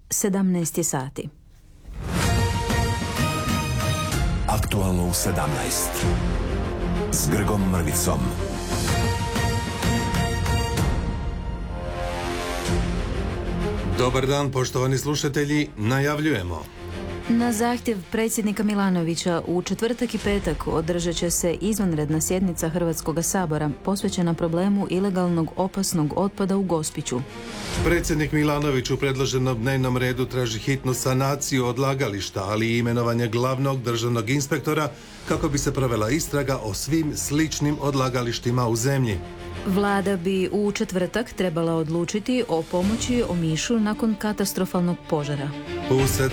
17 sati. Aktualno u 17 s Grgom Mrvicom. Dobar dan, poštovani slušatelji, najavljujemo. Na zahtjev predsjednika Milanovića u četvrtak i petak održat će se izvanredna sjednica Hrvatskoga sabora posvećena problemu ilegalnog opasnog otpada u Gospiću. Predsjednik Milanović u predloženom dnevnom redu traži hitnu sanaciju odlagališta, ali i imenovanje glavnog državnog inspektora kako bi se provela istraga o svim sličnim odlagalištima u zemlji. Vlada bi u četvrtak trebala odlučiti o pomoći Omišu nakon katastrofalnog požara. U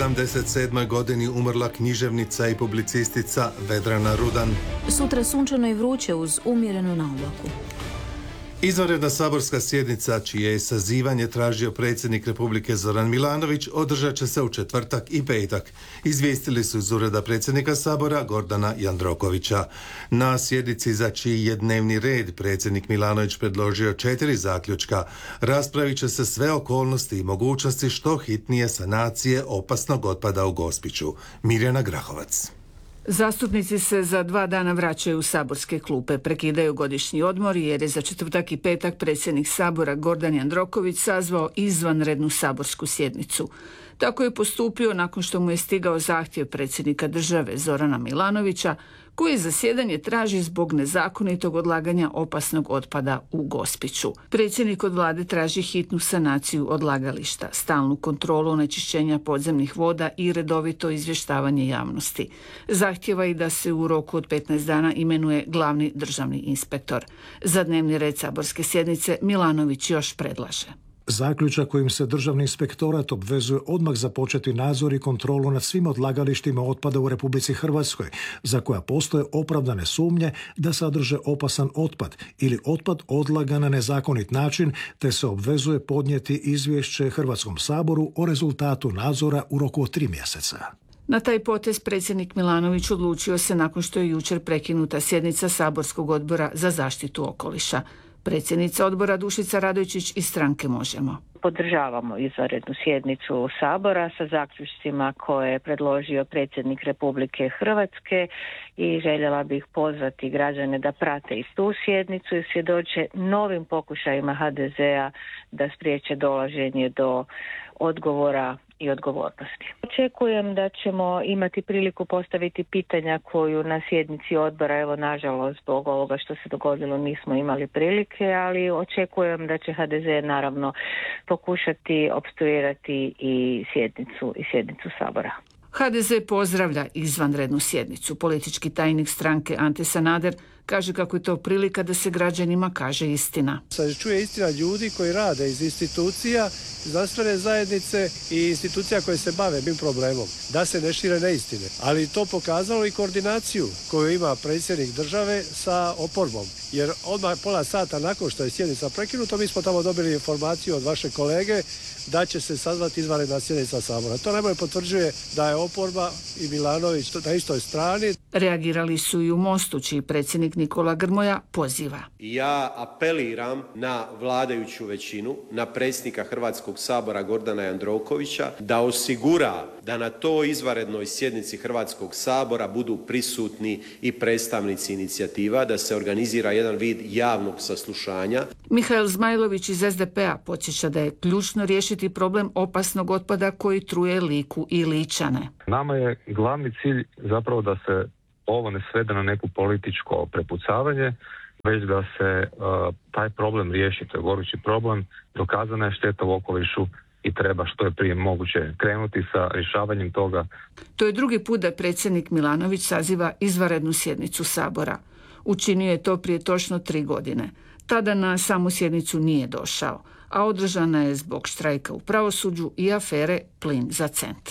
77. godini umrla književnica i publicistica Vedrana Rudan. Sutra sunčano i vruće uz umjerenu naoblaku. Izvanredna saborska sjednica, čije je sazivanje tražio predsjednik Republike Zoran Milanović, održat će se u četvrtak i petak. Izvijestili su iz ureda predsjednika Sabora Gordana Jandrokovića. Na sjednici za čiji je dnevni red predsjednik Milanović predložio 4 zaključka. Raspravit će se sve okolnosti i mogućnosti što hitnije sanacije opasnog otpada u Gospiću. Mirjana Grahovac. Zastupnici se za 2 dana vraćaju u saborske klupe, prekidaju godišnji odmor jer je za četvrtak i petak predsjednik Sabora Gordan Jandroković sazvao izvanrednu saborsku sjednicu. Tako je postupio nakon što mu je stigao zahtjev predsjednika države Zorana Milanovića, koji zasjedanje traži zbog nezakonitog odlaganja opasnog otpada u Gospiću. Predsjednik od vlade traži hitnu sanaciju odlagališta, stalnu kontrolu onečišćenja podzemnih voda i redovito izvještavanje javnosti. Zahtjeva i da se u roku od 15 dana imenuje glavni državni inspektor. Za dnevni red saborske sjednice Milanović još predlaže. Zaključak kojim se Državni inspektorat obvezuje odmah započeti nadzor i kontrolu nad svim odlagalištima otpada u Republici Hrvatskoj, za koja postoje opravdane sumnje da sadrže opasan otpad ili otpad odlagan na nezakonit način, te se obvezuje podnijeti izvješće Hrvatskom saboru o rezultatu nadzora u roku od 3 mjeseca. Na taj potez predsjednik Milanović odlučio se nakon što je jučer prekinuta sjednica Saborskog odbora za zaštitu okoliša. Predsjednica odbora Dušica Radojčić iz stranke Možemo. Podržavamo izvanrednu sjednicu Sabora sa zaključcima koje je predložio predsjednik Republike Hrvatske i željela bih pozvati građane da prate i tu sjednicu i svjedoče novim pokušajima HDZ-a da spriječe dolaženje do odgovora i odgovornosti. Očekujem da ćemo imati priliku postaviti pitanja koju na sjednici odbora, evo nažalost zbog ovoga što se dogodilo nismo imali prilike, ali očekujem da će HDZ naravno pokušati opstruirati i sjednicu Sabora. HDZ pozdravlja izvanrednu sjednicu. Politički tajnik stranke Ante Sanader kaže kako je to prilika da se građanima kaže istina. Sad čuje istina ljudi koji rade iz institucija, znanstvene zajednice i institucija koje se bave ovim problemom, da se ne šire neistine. Ali to pokazalo i koordinaciju koju ima predsjednik države sa oporbom. Jer odmah pola sata nakon što je sjednica prekinuta, mi smo tamo dobili informaciju od vaše kolege da će se sazvati izvanredna sjednica Sabora. To najbolje potvrđuje da je oporba i Milanović na istoj strani. Reagirali su i u Mostu, čiji predsjednik Nikola Grmoja poziva. Ja apeliram na vladajuću većinu, na predsjednika Hrvatskog sabora Gordana Jandrokovića da osigura da na toj izvanrednoj sjednici Hrvatskog sabora budu prisutni i predstavnici inicijativa, da se organizira jedan vid javnog saslušanja. Mihael Zmajlović iz SDP-a podsjeća da je ključno riješiti problem opasnog otpada koji truje Liku i Ličane. Nama je glavni cilj zapravo da se ovo ne svede na neku političko prepucavanje, već da se taj problem riješi. To je gorući problem, dokazana je šteta u okolišu i treba što je prije moguće krenuti sa rješavanjem toga. To je drugi put da predsjednik Milanović saziva izvanrednu sjednicu Sabora. Učinio je to prije točno 3 godine. Tada na samu sjednicu nije došao, a održana je zbog štrajka u pravosuđu i afere Plin za cent.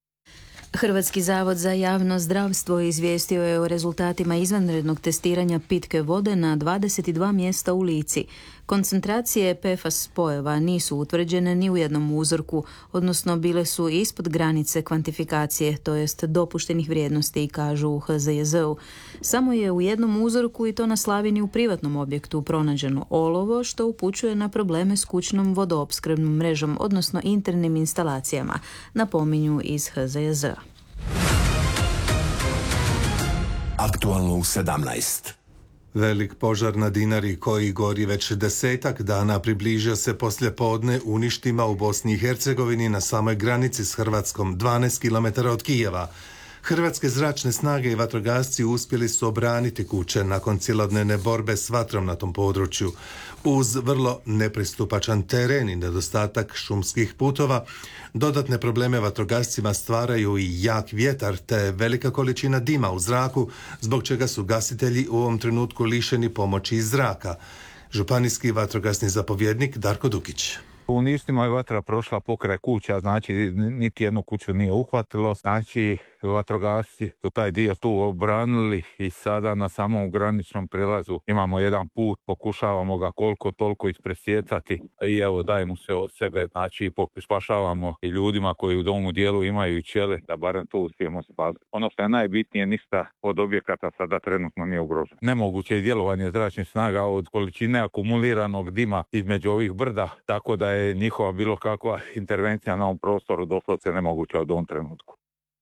Hrvatski zavod za javno zdravstvo izvijestio je o rezultatima izvanrednog testiranja pitke vode na 22 mjesta u Lici. Koncentracije PFAS spojeva nisu utvrđene ni u jednom uzorku, odnosno bile su ispod granice kvantifikacije, to jest dopuštenih vrijednosti, kažu u HZJZ-u. Samo je u jednom uzorku, i to na Slavini u privatnom objektu, pronađeno olovo, što upućuje na probleme s kućnom vodoopskrbnom mrežom, odnosno internim instalacijama, napominju iz HZJZ-a. Aktualno u 17. Velik požar na Dinari koji gori već 10 dana približio se poslijepodne uništima u Bosni i Hercegovini na samoj granici s Hrvatskom, 12 km od Kijeva. Hrvatske zračne snage i vatrogasci uspjeli su obraniti kuće nakon cjelodnevne borbe s vatrom na tom području. Uz vrlo nepristupačan teren i nedostatak šumskih putova, dodatne probleme vatrogascima stvaraju i jak vjetar te velika količina dima u zraku, zbog čega su gasitelji u ovom trenutku lišeni pomoći iz zraka. Županijski vatrogasni zapovjednik Darko Dukić. U uništima je vatra prošla pokraj kuća, znači niti jednu kuću nije uhvatilo, znači vatrogasci su taj dio tu obranili i sada na samom graničnom prelazu imamo jedan put, pokušavamo ga koliko toliko ispresjecati i evo dajemo se od sebe, znači spašavamo i ljudima koji u domu dijelu imaju i ćele, da barem to uspijemo spasiti. Ono što je najbitnije, ništa od objekata sada trenutno nije ugroženo. Nemoguće je djelovanje zračnih snaga od količine akumuliranog dima između ovih brda, tako da je njihova bilo kakva intervencija na ovom prostoru doslovce nemoguća od ovom trenutku.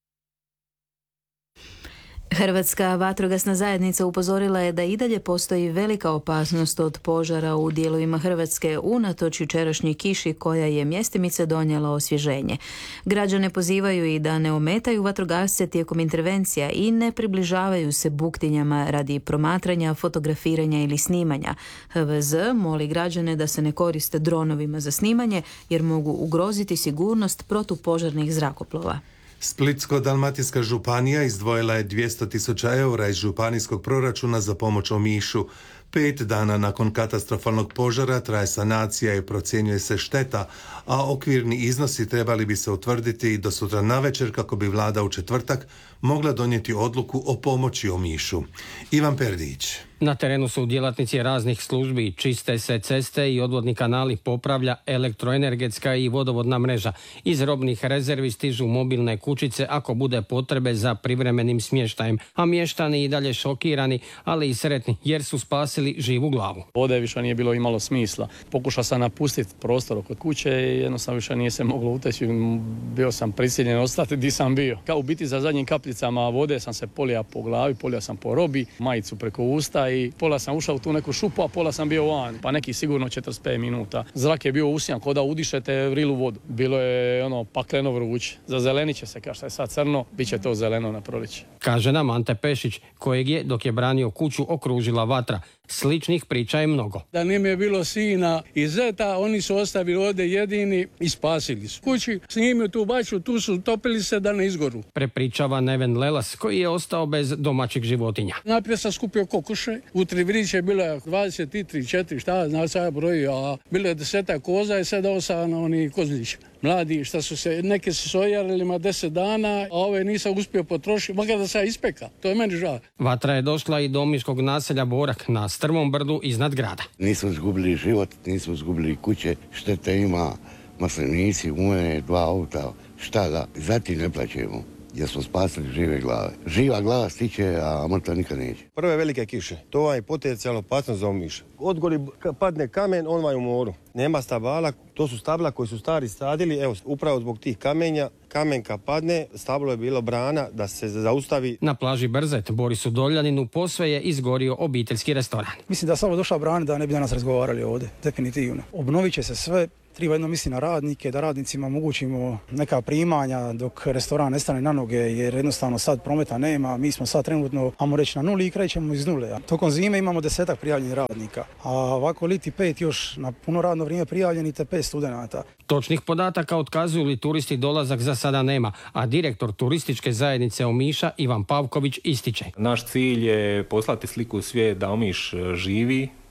Hrvatska vatrogasna zajednica upozorila je da i dalje postoji velika opasnost od požara u dijelovima Hrvatske unatoč jučerašnjoj kiši koja je mjestimice donijela osvježenje. Građane pozivaju i da ne ometaju vatrogasce tijekom intervencija i ne približavaju se buktinjama radi promatranja, fotografiranja ili snimanja. HVZ moli građane da se ne koriste dronovima za snimanje jer mogu ugroziti sigurnost protupožarnih zrakoplova. Splitsko-dalmatinska županija izdvojila je 200.000 eura iz županijskog proračuna za pomoć Omišu. 5 dana nakon katastrofalnog požara traje sanacija i procjenjuje se šteta, a okvirni iznosi trebali bi se utvrditi do sutra navečer kako bi vlada u četvrtak mogla donijeti odluku o pomoći Omišu. Ivan Perdić. Na terenu su djelatnici raznih službi, čiste se ceste i odvodni kanali, popravlja elektroenergetska i vodovodna mreža. Iz robnih rezervi stižu mobilne kućice ako bude potrebe za privremenim smještajem, a mještani i dalje šokirani, ali i sretni jer su spasili živu glavu. Vode više nije bilo imalo smisla. Pokušao sam napustiti prostor oko kuće i jednostavno više nije se moglo uteći. Bio sam prisiljen ostati gdje sam bio. Kao u biti za zadnjim kapljicama vode sam se polija po glavi, polija sam po robi, majicu preko usta i pola sam ušao u tu neku šupu, a pola sam bio van. Pa neki sigurno 45 minuta. Zrak je bio usjan, ko da udišete vrilu vodu. Bilo je pakleno vruće. Za zelenit će se, kao što je sad crno, bit će to zeleno na proljeće. Kaže nam Ante Pešić, kojeg je, dok je branio kuću, okružila vatra. Sličnih priča je mnogo. Da nije mi bilo sina i zeta, oni su ostavili ovdje jedini i spasili su. Kući snimio tu baču, tu su topili se da ne izgoru. Prepričava Neven Lelas, koji je ostao bez domaćih životinja. Najprije sam skupio kokoše, u Trivrići je bilo 23, 4, šta znam sad broji, a bilo je 10 koza i sad osam oni kozlići. Mladi, šta su se, neke su sojarili ima 10 dana, a ove nisam uspio potrošiti, makar da se ispeka. To je meni žao. Vatra je došla i do omiškog naselja Borak na strmom brdu iznad grada. Nismo izgubili život, nismo izgubili kuće, štete ima, maslinici, u mene 2 auta, šta da, zatim ne plaćemo. Jer smo spasili žive glave. Živa glava stiče, a mrtva nikad neće. Prve velike kiše, to je potencijalno opasnost za Omiš. Odgori padne kamen, on je u moru. Nema stabala, to su stabla koji su stari sadili, evo, upravo zbog tih kamenja. Kamen kad padne, stablo je bilo brana da se zaustavi. Na plaži Brzet, Borisu Doljaninu, posve je izgorio obiteljski restoran. Mislim da samo došla brana da ne bi danas razgovarali ovdje, definitivno. Obnovit će se sve. Treba jedno misli na radnike, da radnicima omogućimo neka primanja dok restoran ne stane na noge, jer jednostavno sad prometa nema. Mi smo sad trenutno, ajmo reći, na nuli i krećemo iz nule. Tokom zime imamo 10 prijavljenih radnika, a ovako liti 5 još na puno radno vrijeme prijavljeni te 5 studenata. Točnih podataka otkazuju li turisti dolazak za sada nema, a direktor turističke zajednice Omiša Ivan Pavković ističe. Naš cilj je poslati sliku u svijet da Omiš živi,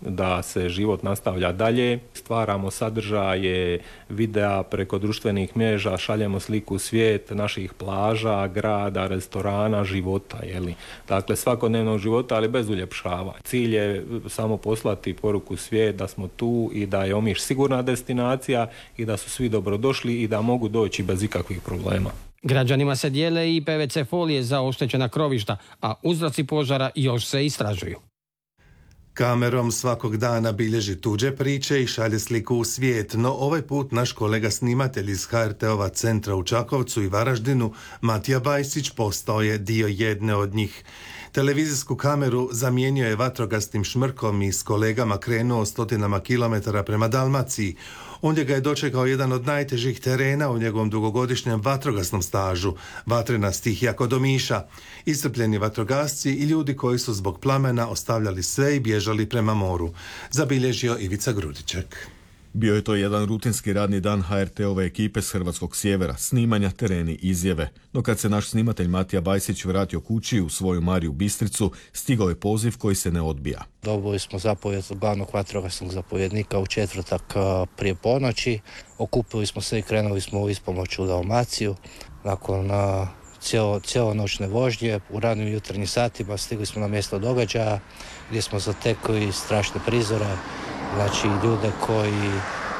da se život nastavlja dalje. Stvaramo sadržaje, videa preko društvenih mreža, šaljemo sliku u svijet naših plaža, grada, restorana, života. Dakle, svakodnevnog života, ali bez uljepšava. Cilj je samo poslati poruku svijet da smo tu i da je Omiš sigurna destinacija i da su svi dobrodošli i da mogu doći bez ikakvih problema. Građanima se dijele i PVC folije za oštećena krovišta, a uzroci požara još se istražuju. Kamerom svakog dana bilježi tuđe priče i šalje sliku u svijet, no ovaj put naš kolega snimatelj iz HRT-ova centra u Čakovcu i Varaždinu, Matija Bajsić, postao je dio jedne od njih. Televizijsku kameru zamijenio je vatrogasnim šmrkom i s kolegama krenuo stotinama kilometara prema Dalmaciji. Ondje ga je dočekao jedan od najtežih terena u njegovom dugogodišnjem vatrogasnom stažu, vatrena stihija kod Omiša. Iscrpljeni vatrogasci i ljudi koji su zbog plamena ostavljali sve i bježali prema moru. Zabilježio Ivica Grudiček. Bio je to jedan rutinski radni dan HRT-ove ekipe s Hrvatskog sjevera, snimanja, tereni, izjave. No kad se naš snimatelj Matija Bajsić vratio kući u svoju Mariju Bistricu, stigao je poziv koji se ne odbija. Dobili smo zapovjed glavnog vatrogasnog zapovjednika u četvrtak prije ponoći. Okupili smo se i krenuli smo u ispomoć u Dalmaciju. Nakon cijelonoćne vožnje u ranim jutarnjim satima stigli smo na mjesto događaja gdje smo zatekli strašne prizore. Znači ljude koji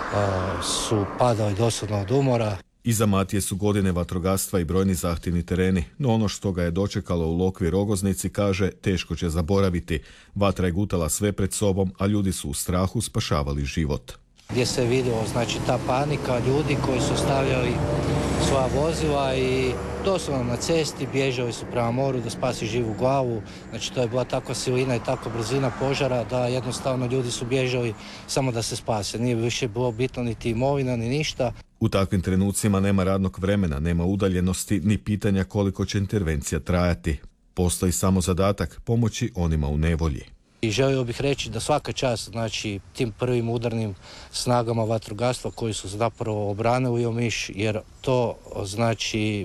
su padali doslovno od umora. Iza Matije su godine vatrogastva i brojni zahtjevni tereni, no ono što ga je dočekalo u Lokvi Rogoznici, kaže, teško će zaboraviti. Vatra je gutala sve pred sobom, a ljudi su u strahu spašavali život. Gdje se vidjelo znači ta panika ljudi koji su stavljali svoja vozila i doslovno na cesti bježali su prema moru da spasi živu glavu. Znači to je bila takva silina i takva brzina požara da jednostavno ljudi su bježali samo da se spase. Nije više bilo bitno niti imovina ni ništa. U takvim trenucima nema radnog vremena, nema udaljenosti ni pitanja koliko će intervencija trajati. Postoji samo zadatak pomoći onima u nevolji. I želio bih reći da svaka čast znači, tim prvim udarnim snagama vatrogastva koji su zapravo obranili Omiš, jer to znači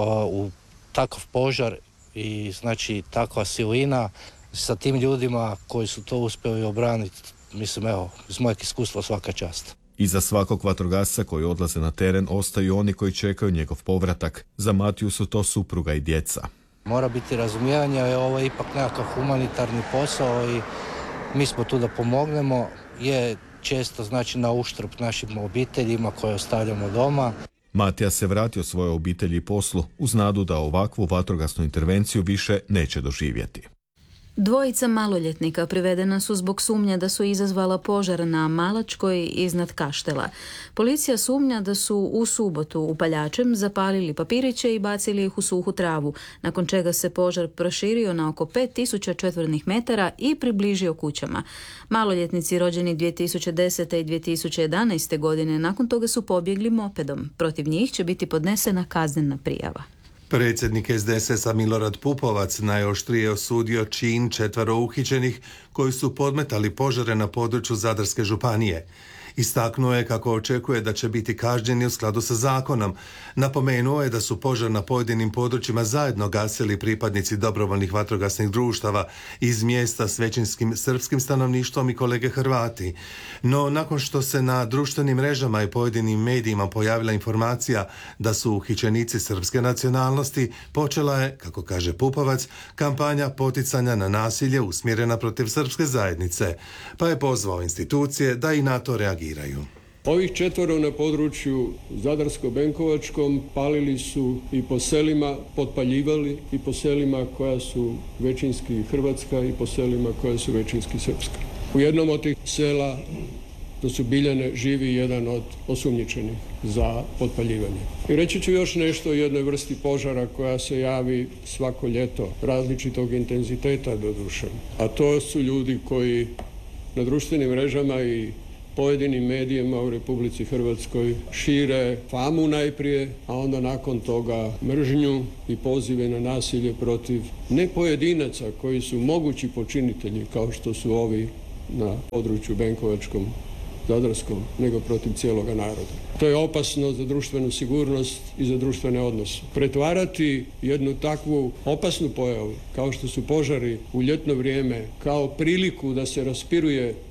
u takav požar i znači takva silina sa tim ljudima koji su to uspjeli obraniti, mislim evo, iz mojeg iskustva svaka čast. Iza svakog vatrogasca koji odlaze na teren ostaju oni koji čekaju njegov povratak. Za Matiju su to supruga i djeca. Mora biti razumijevanje, jer ovo je ipak nekakav humanitarni posao i mi smo tu da pomognemo. Je često znači na uštrb našim obiteljima koje ostavljamo doma. Matija se vratio svojoj obitelji i poslu uz nadu da ovakvu vatrogasnu intervenciju više neće doživjeti. Dvojica maloljetnika privedena su zbog sumnje da su izazvala požar na Malačkoj iznad Kaštela. Policija sumnja da su u subotu upaljačem zapalili papiriće i bacili ih u suhu travu, nakon čega se požar proširio na oko 5000 četvornih metara i približio kućama. Maloljetnici rođeni 2010. i 2011. godine nakon toga su pobjegli mopedom. Protiv njih će biti podnesena kaznena prijava. Predsjednik SDSS-a Milorad Pupovac najoštrije osudio čin 4 uhićenih koji su podmetali požare na području Zadarske županije. Istaknuo je kako očekuje da će biti kažnjeni u skladu sa zakonom. Napomenuo je da su požar na pojedinim područjima zajedno gasili pripadnici dobrovoljnih vatrogasnih društava iz mjesta s većinskim srpskim stanovništvom i kolege Hrvati. No, nakon što se na društvenim mrežama i pojedinim medijima pojavila informacija da su uhićenici srpske nacionalnosti, počela je, kako kaže Pupovac, kampanja poticanja na nasilje usmjerena protiv srpske zajednice, pa je pozvao institucije da i na to reagiraju. Ovih 4 na području Zadarsko-Benkovačkom palili su i po selima, potpaljivali i po selima koja su većinski hrvatska i po selima koja su većinski srpska. U jednom od tih sela, to su Biljane, živi jedan od osumnjičenih za potpaljivanje. I reći ću još nešto o jednoj vrsti požara koja se javi svako ljeto, različitog intenziteta doduše. A to su ljudi koji na društvenim mrežama i pojedinim medijima u Republici Hrvatskoj šire famu najprije, a onda nakon toga mržnju i pozive na nasilje protiv ne pojedinaca koji su mogući počinitelji kao što su ovi na području Benkovačkom, Zadarskom, nego protiv cijeloga naroda. To je opasno za društvenu sigurnost i za društvene odnose. Pretvarati jednu takvu opasnu pojavu kao što su požari u ljetno vrijeme kao priliku da se raspiruje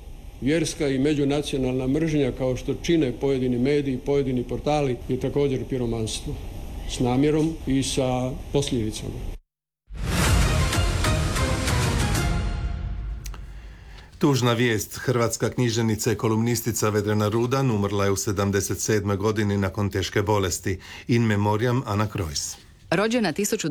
vjerska i međunacionalna mržnja kao što čine pojedini mediji, pojedini portali je također piromanstvo s namjerom i sa posljedicama. Tužna vijest. Hrvatska književnica i kolumnistica Vedrana Rudan umrla je u 77. godini nakon teške bolesti. In memoriam Ana Krojs. Rođena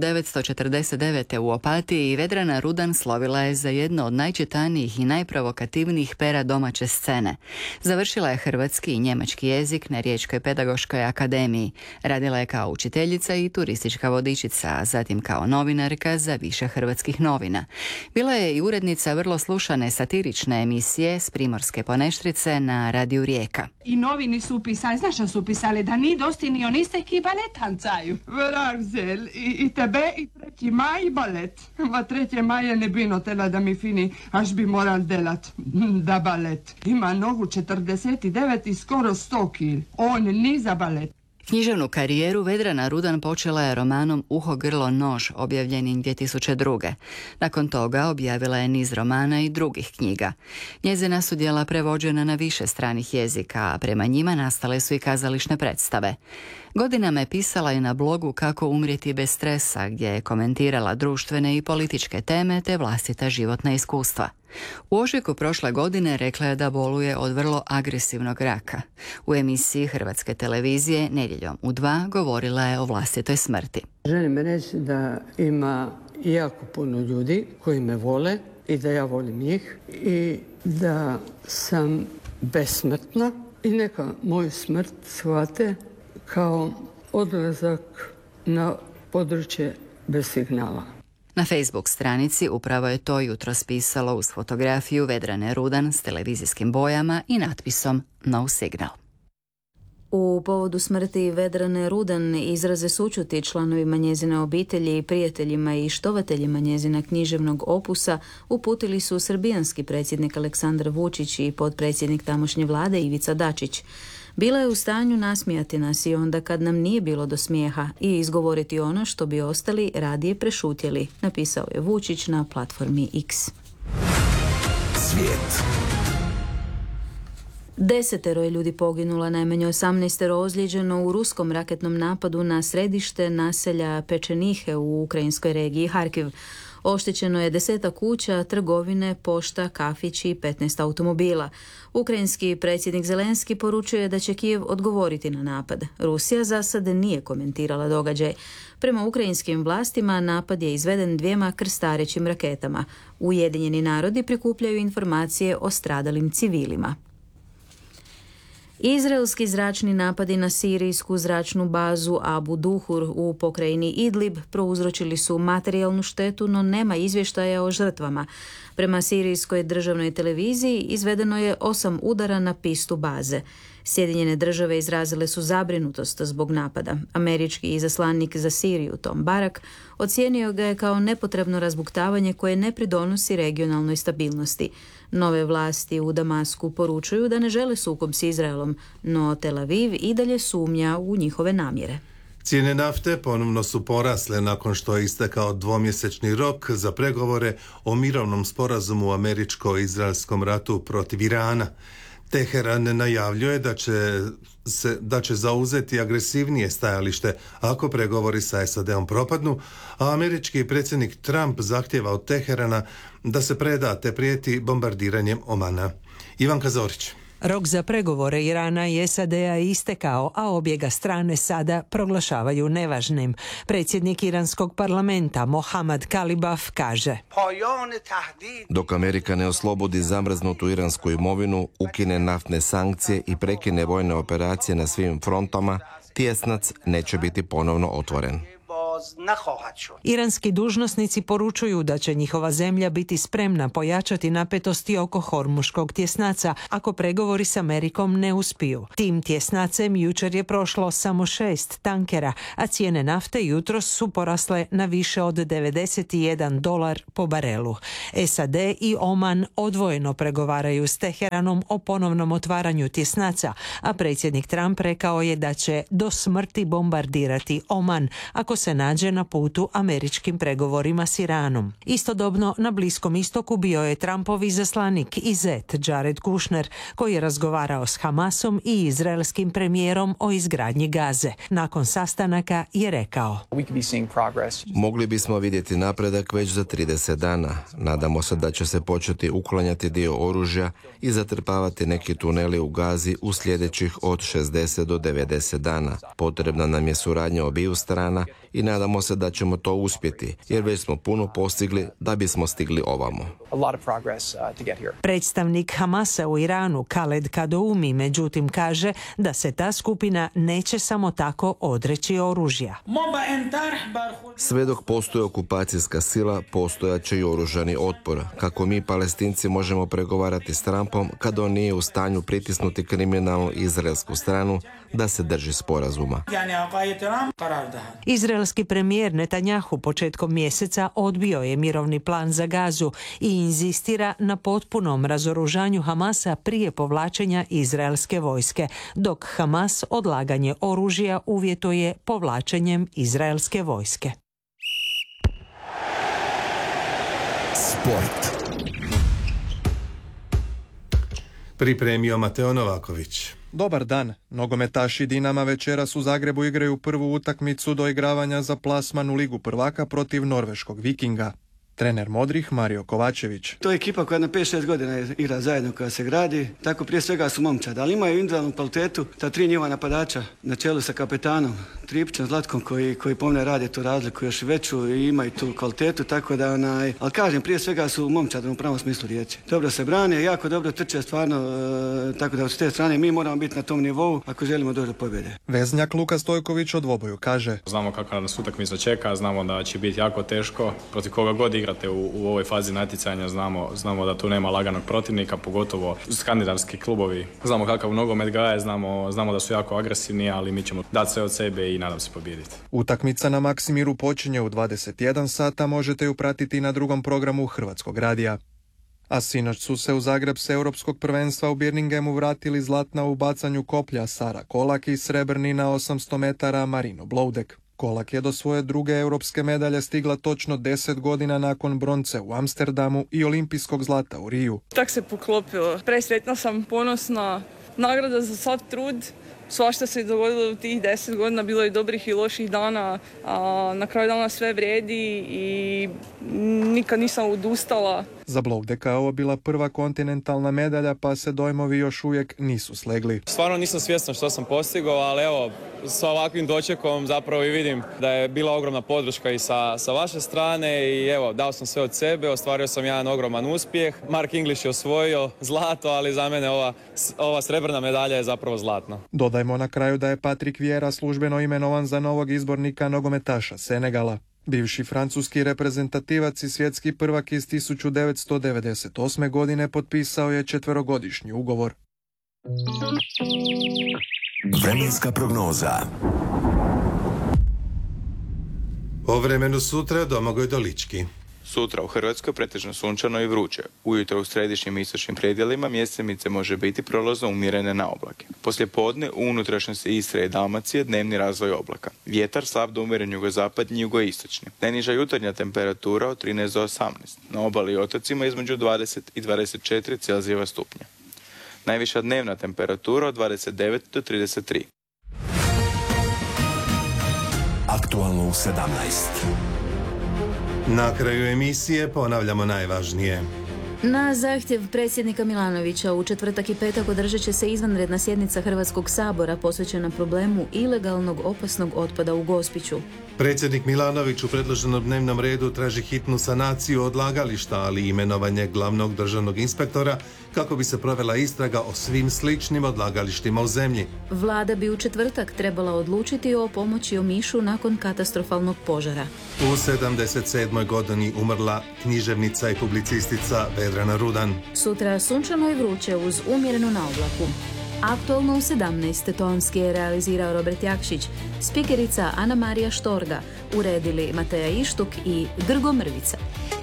1949. u Opatiji, Vedrana Rudan slovila je za jedno od najčitanijih i najprovokativnijih pera domaće scene. Završila je hrvatski i njemački jezik na Riječkoj pedagoškoj akademiji. Radila je kao učiteljica i turistička vodičica, a zatim kao novinarka za više hrvatskih novina. Bila je i urednica vrlo slušane satirične emisije s Primorske Poneštrice na radiju Rijeka. I novini su pisali, znaš što su pisali, da ni dosti ni oniste ki balet tancaju. I tebe i 3. maj i balet. Va 3. maja ne bi notela da mi fini, až bi moral delat da balet. Ima nogu 49 i skoro 100 kil. On ni za balet. Književnu karijeru Vedrana Rudan počela je romanom Uho, grlo, nož, objavljenim 2002. Nakon toga objavila je niz romana i drugih knjiga. Njezina su djela prevođena na više stranih jezika, a prema njima nastale su i kazališne predstave. Godinama je pisala i na blogu Kako umrijeti bez stresa, gdje je komentirala društvene i političke teme te vlastita životna iskustva. U ožujku prošle godine rekla je da boluje od vrlo agresivnog raka. U emisiji Hrvatske televizije Nedjeljom u 2 govorila je o vlastitoj smrti. Želim reći da ima jako puno ljudi koji me vole i da ja volim njih i da sam besmrtna i neka moju smrt shvate kao odlazak na područje bez signala. Na Facebook stranici upravo je to jutros pisalo uz fotografiju Vedrane Rudan s televizijskim bojama i natpisom No Signal. U povodu smrti Vedrane Rudan izraze sućuti članovima njezine obitelji, prijateljima i štovateljima njezina književnog opusa uputili su srbijanski predsjednik Aleksandar Vučić i potpredsjednik tamošnje vlade Ivica Dačić. Bila je u stanju nasmijati nas i onda kad nam nije bilo do smijeha i izgovoriti ono što bi ostali radije prešutjeli, napisao je Vučić na platformi X. Svijet. 10 je ljudi poginula, najmanje 18 ozlijeđeno u ruskom raketnom napadu na središte naselja Pečenihe u ukrajinskoj regiji Harkiv. Oštećeno je 10 kuća, trgovine, pošta, kafići i 15 automobila. Ukrajinski predsjednik Zelenski poručuje da će Kijev odgovoriti na napad. Rusija za sad nije komentirala događaj. Prema ukrajinskim vlastima napad je izveden 2 krstarećim raketama. Ujedinjeni narodi prikupljaju informacije o stradalim civilima. Izraelski zračni napadi na sirijsku zračnu bazu Abu Duhur u pokrajini Idlib prouzročili su materijalnu štetu, no nema izvještaja o žrtvama. Prema sirijskoj državnoj televiziji izvedeno je 8 udara na pistu baze. Sjedinjene države izrazile su zabrinutost zbog napada. Američki izaslanik za Siriju Tom Barak ocijenio ga je kao nepotrebno razbuktavanje koje ne pridonosi regionalnoj stabilnosti. Nove vlasti u Damasku poručuju da ne žele sukob s Izraelom, no Tel Aviv i dalje sumnja u njihove namjere. Cijene nafte ponovno su porasle nakon što je istekao 2-mjesečni rok za pregovore o mirovnom sporazumu u američko-izraelskom ratu protiv Irana. Teheran najavljuje da će zauzeti agresivnije stajalište ako pregovori sa SAD-om propadnu, a američki predsjednik Trump zahtjeva od Teherana da se preda te prijeti bombardiranjem Omana. Ivanka Zorić. Rok za pregovore Irana i SAD-a istekao, a obje ga strane sada proglašavaju nevažnim. Predsjednik iranskog parlamenta Mohammad Kalibaf kaže: Dok Amerika ne oslobodi zamrznutu iransku imovinu, ukine naftne sankcije i prekine vojne operacije na svim frontama, tjesnac neće biti ponovno otvoren. Iranski dužnosnici poručuju da će njihova zemlja biti spremna pojačati napetosti oko Hormuškog tjesnaca ako pregovori s Amerikom ne uspiju. Tim tjesnacem jučer je prošlo samo 6 tankera, a cijene nafte jutros su porasle na više od $91 po barelu. SAD i Oman odvojeno pregovaraju s Teheranom o ponovnom otvaranju tjesnaca, a predsjednik Trump rekao je da će do smrti bombardirati Oman ako se nađe na putu američkim pregovorima s Iranom. Istodobno, na Bliskom istoku bio je Trumpov izaslanik i zet Jared Kushner, koji je razgovarao s Hamasom i izraelskim premijerom o izgradnji Gaze. Nakon sastanaka je rekao: Mogli bismo vidjeti napredak već za 30 dana. Nadamo se da će se početi uklanjati dio oružja i zatrpavati neki tuneli u Gazi u sljedećih od 60 do 90 dana. Potrebna nam je suradnja obiju strana i nadamo se da ćemo to uspjeti, jer već smo puno postigli da bismo stigli ovamo. Predstavnik Hamasa u Iranu, Khaled Kadoumi, međutim kaže da se ta skupina neće samo tako odreći oružja. Sve dok postoji okupacijska sila, postojaće i oružani otpor. Kako mi Palestinci možemo pregovarati s Trumpom kad on nije u stanju pritisnuti kriminalnu izraelsku stranu da se drži sporazuma? Izraelski premijer Netanjahu početkom mjeseca odbio je mirovni plan za Gazu i inzistira na potpunom razoružanju Hamasa prije povlačenja izraelske vojske, dok Hamas odlaganje oružja uvjetuje povlačenjem izraelske vojske. Sport. Pripremio Mateo Novaković. Dobar dan. Nogometaši Dinama večeras u Zagrebu igraju prvu utakmicu doigravanja za plasman u Ligu prvaka protiv norveškog Vikinga. Trener Modrih Mario Kovačević. To je ekipa koja na 5-6 godina igra zajedno, koja se gradi. Tako prije svega su momčad, ali imaju individualnu kvalitetu. Ta 3 njihova napadača na čelu sa kapetanom Tripićem Zlatkom koji pomne rade tu razliku još veću i imaju tu kvalitetu, tako da ali kažem, prije svega su momčad u pravom smislu riječi. Dobro se brane, jako dobro trče stvarno, tako da od te strane mi moramo biti na tom nivou ako želimo doći do pobjede. Veznjak Luka Stojković o dvoboju kaže: Znamo kakva nas utakmica čeka, znamo da će biti jako teško, protiv koga god igrate u ovoj fazi natjecanja, znamo da tu nema laganog protivnika, pogotovo skandinavski klubovi. Znamo kakav nogomet gaje, znamo da su jako agresivni, ali mi ćemo dati sve od sebe i nadam se pobijediti. Utakmica na Maksimiru počinje u 21 sata, možete ju pratiti na drugom programu Hrvatskog radija. A sinoć su se u Zagreb s europskog prvenstva u Birminghamu vratili zlatna u bacanju koplja Sara Kolak i srebrni na 800 metara Marino Bloudek. Kolak je do svoje druge europske medalje stigla točno 10 godina nakon bronce u Amsterdamu i olimpijskog zlata u Riju. Tak se poklopilo. Presretna sam, ponosna. Nagrada za sav trud. Svašta se dogodilo u tih 10 godina, bilo je dobrih i loših dana, a na kraju dana sve vrijedi i nikad nisam odustala. Za Bloudeka je ovo bila prva kontinentalna medalja, pa se dojmovi još uvijek nisu slegli. Stvarno nisam svjestan što sam postigao, ali evo, sa ovakvim dočekom zapravo i vidim da je bila ogromna podrška i sa vaše strane i evo, dao sam sve od sebe, ostvario sam jedan ogroman uspjeh. Mark English je osvojio zlato, ali za mene ova srebrna medalja je zapravo zlatna. Dodajmo na kraju da je Patrick Vieira službeno imenovan za novog izbornika nogometaša Senegala. Bivši francuski reprezentativac i svjetski prvak iz 1998. godine potpisao je 4-godišnji ugovor. Vremenska prognoza. O vremenu sutra Domagoj Dolički. Sutra u Hrvatskoj pretežno sunčano i vruće. Ujutro u središnjim i istočnim predjelima mjesemice može biti prolazno umjerene na oblake. Poslije podne u unutrašnjosti Istre i Dalmacije dnevni razvoj oblaka. Vjetar slab do umjeren jugozapadni i jugoistočni. Najniža jutarnja temperatura od 13 do 18. Na obali i otocima između 20 i 24 Celzijeva stupnja. Najviša dnevna temperatura od 29 do 33. Aktualno u 17. Na kraju emisije ponavljamo najvažnije. Na zahtjev predsjednika Milanovića u četvrtak i petak održat će se izvanredna sjednica Hrvatskog sabora posvećena problemu ilegalnog opasnog otpada u Gospiću. Predsjednik Milanović u predloženom dnevnom redu traži hitnu sanaciju odlagališta, ali i imenovanje glavnog državnog inspektora kako bi se provela istraga o svim sličnim odlagalištima u zemlji. Vlada bi u četvrtak trebala odlučiti o pomoći Omišu nakon katastrofalnog požara. U 77. godini umrla književnica i publicistica Vedrana Rudan. Sutra sunčano i vruće uz umjerenu naoblaku. Aktualno u 17. tonski je realizirao Robert Jakšić, spikerica Ana Marija Štorga, uredili Mateja Ištuk i Grgo Mrvica.